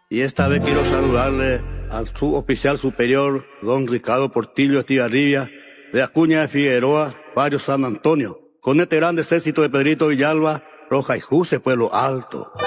Y esta vez quiero saludarle al suboficial superior, don Ricardo Portillo Estigarribia, de Acuña de Figueroa, barrio San Antonio, con este grande ejército de Pedrito Villalba, Roja y Juse, Pueblo Alto.